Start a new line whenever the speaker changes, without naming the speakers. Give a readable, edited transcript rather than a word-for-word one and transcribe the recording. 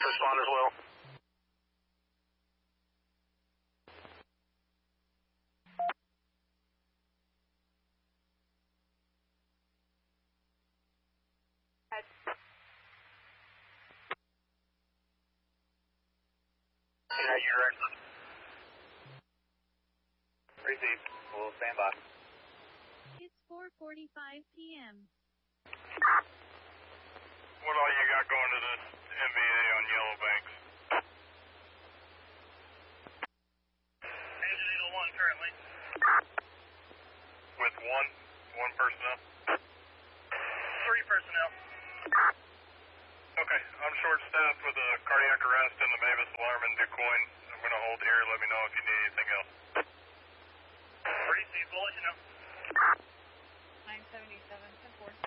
Respond as well. Yeah, you're right. Received. We'll stand by.
It's 4:45 p.m.
What all you got going to the MVA on Yellow Banks?
Engine Eagle 1 currently.
With one personnel?
3 personnel.
Okay, I'm short-staffed with a cardiac arrest in the Mavis Alarm in DuQuoin. I'm going to hold here. Let me know if you need anything else.
Received. We'll let you know.
977 10-4.